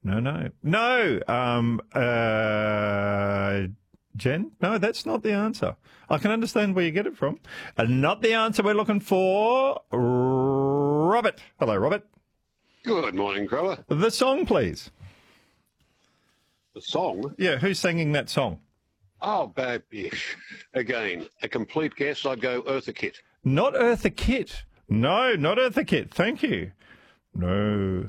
No. Jen? No, that's not the answer. I can understand where you get it from. And not the answer we're looking for. Robert. Hello, Robert. Good morning, Grower. The song, please. The song? Yeah, who's singing that song? Oh, Babish. Again, a complete guess, I'd go Eartha Kitt. Not Eartha Kitt. No, not Eartha Kitt. Thank you. No.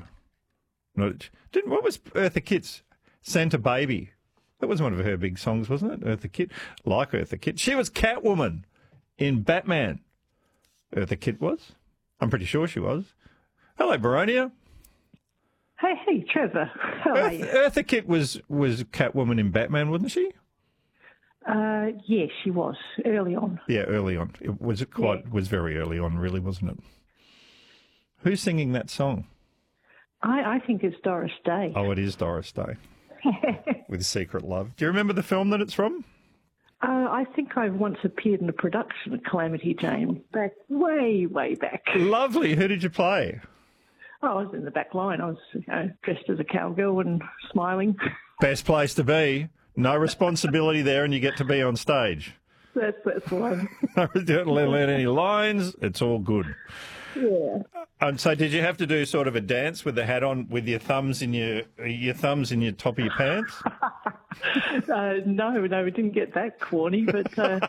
What was Eartha Kitt's Santa Baby? That was one of her big songs, wasn't it? Eartha Kitt. Like Eartha Kitt. She was Catwoman in Batman. Eartha Kitt was. I'm pretty sure she was. Hello, Baronia. Hey, Trevor. How are you? Eartha Kitt was Catwoman in Batman, wasn't she? Yes, she was, early on. Yeah, early on. It was very early on, really, wasn't it? Who's singing that song? I think it's Doris Day. Oh, it is Doris Day. With Secret Love. Do you remember the film that it's from? I think I once appeared in a production of Calamity Jane way back. Lovely. Who did you play? Oh, I was in the back line. I was dressed as a cowgirl and smiling. Best place to be. No responsibility there, and you get to be on stage. That's the one. Don't learn any lines. It's all good. Yeah. And so, did you have to do sort of a dance with the hat on, with your thumbs in your top of your pants? No, we didn't get that corny, but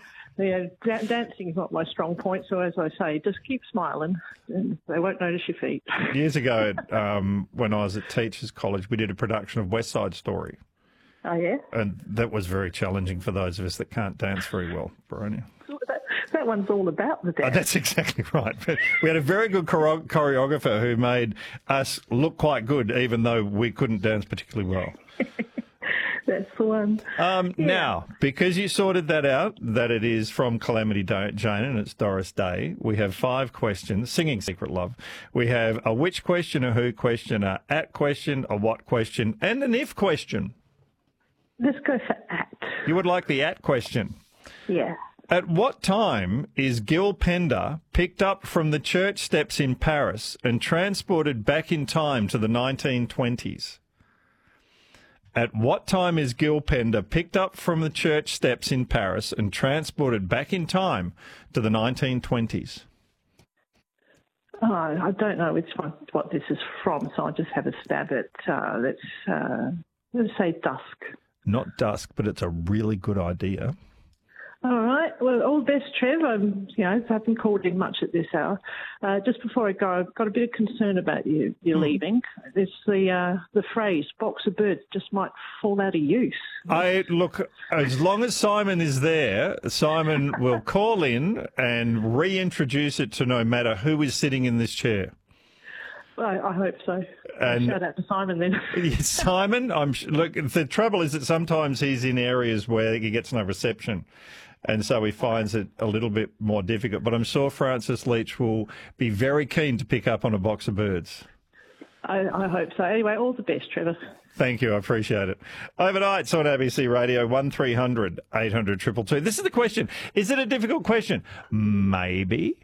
dancing is not my strong point. So, as I say, just keep smiling, and they won't notice your feet. Years ago, when I was at Teachers College, we did a production of West Side Story. Oh, yeah? And that was very challenging for those of us that can't dance very well, Baronia. That one's all about the dance. Oh, that's exactly right. But we had a very good choreographer who made us look quite good, even though we couldn't dance particularly well. That's the one. Now, because you sorted that out, that it is from Calamity Jane and it's Doris Day, we have 5 questions, singing Secret Love. We have a which question, a who question, a at question, a what question, and an if question. Let's go for at. You would like the at question? Yeah. At what time is Gil Pender picked up from the church steps in Paris and transported back in time to the 1920s? At what time is Gil Pender picked up from the church steps in Paris and transported back in time to the 1920s? Oh, I don't know what this is from, so I'll just have a stab at, let's say dusk. Not dusk, but it's a really good idea. All right. Well, all the best, Trev. I haven't called in much at this hour. Just before I go, I've got a bit of concern about you leaving. There's the phrase "box of birds" just might fall out of use. Look, as long as Simon is there, Simon will call in and reintroduce it to no matter who is sitting in this chair. I hope so. And shout out to Simon then. Simon, look, the trouble is that sometimes he's in areas where he gets no reception. And so he finds it a little bit more difficult. But I'm sure Francis Leach will be very keen to pick up on a box of birds. I hope so. Anyway, all the best, Trevor. Thank you. I appreciate it. Overnight on ABC Radio, 1300 800 222. This is the question. Is it a difficult question? Maybe.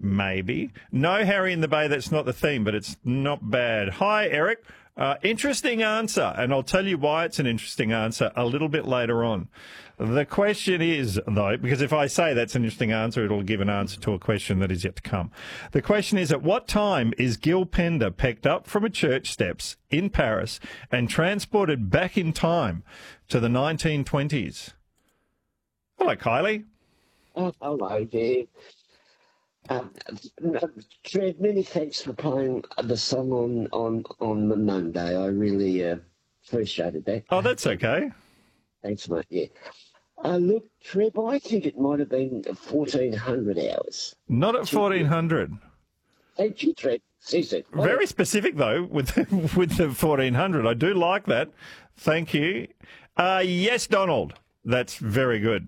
No, Harry in the Bay, that's not the theme, but it's not bad. Hi, Eric. Interesting answer, and I'll tell you why it's an interesting answer a little bit later on. The question is, though, because if I say that's an interesting answer, it'll give an answer to a question that is yet to come. The question is, at what time is Gil Pender picked up from a church steps in Paris and transported back in time to the 1920s? Hello, Kylie. Oh, hello, dear. Trev, many thanks for playing the song on the Monday. I really appreciated that. Oh, that's okay. Thanks, mate. Yeah. Look, Trev, I think it might have been 1400 hours. Not at 1400. Thank you, Trev. See. Very specific, though, with the 1400. I do like that. Thank you. Yes, Donald. That's very good.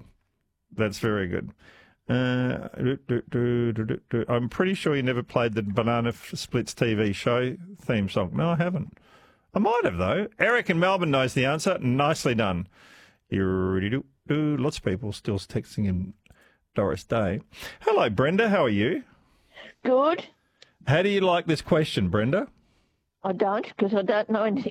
I'm pretty sure you never played the Banana Splits TV show theme song. No, I haven't. I might have, though. Eric in Melbourne knows the answer. Nicely done. Lots of people still texting in Doris Day. Hello, Brenda. How are you? Good. How do you like this question, Brenda? I don't, because I don't know anything